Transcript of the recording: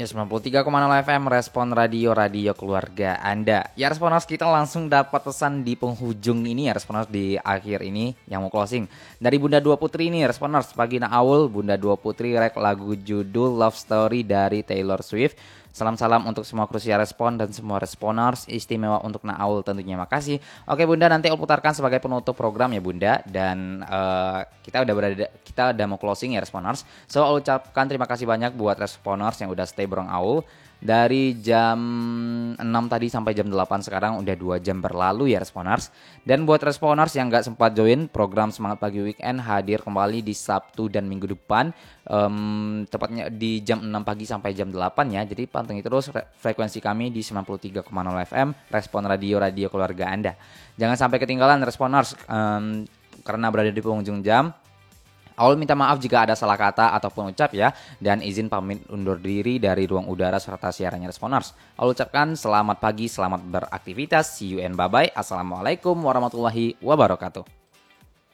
Ya 93,0 FM Respon Radio keluarga Anda. Ya Responers, kita langsung dapat pesan di penghujung ini ya Responers, di akhir ini yang mau closing. Dari Bunda Dua Putri ini Responers, pagi Aul Bunda Dua Putri rek lagu judul Love Story dari Taylor Swift. Salam-salam untuk semua krusia respon dan semua Responers, istimewa untuk Aul tentunya, makasih. Oke Bunda, nanti Aul putarkan sebagai penutup program ya Bunda. Dan kita udah mau closing ya Responers. So Aul ucapkan terima kasih banyak buat Responers yang udah stay bareng Aul. Dari jam 6 tadi sampai jam 8 sekarang udah 2 jam berlalu ya Responers. Dan buat Responers yang gak sempat join program Semangat Pagi Weekend, hadir kembali di Sabtu dan Minggu depan, tepatnya di jam 6 pagi sampai jam 8 ya. Jadi pantengin terus frekuensi kami di 93,0 FM Respon Radio keluarga Anda. Jangan sampai ketinggalan Responers, karena berada di penghujung jam. Aul minta maaf jika ada salah kata ataupun ucap ya, dan izin pamit undur diri dari ruang udara serta siarannya Responers. Aul ucapkan selamat pagi, selamat beraktivitas, see you and bye-bye. Assalamualaikum warahmatullahi wabarakatuh.